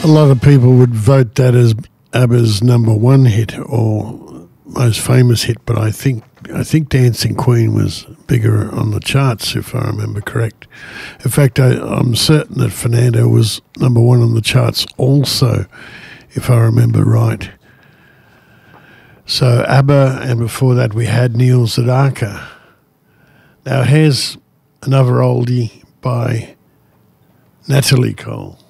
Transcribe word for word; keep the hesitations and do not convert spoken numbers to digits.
A lot of people would vote that as ABBA's number one hit or most famous hit, but I think I think Dancing Queen was bigger on the charts, if I remember correct. In fact, I, I'm certain that Fernando was number one on the charts also, if I remember right. So ABBA, and before that we had Neil Sedaka. Now here's another oldie by Natalie Cole.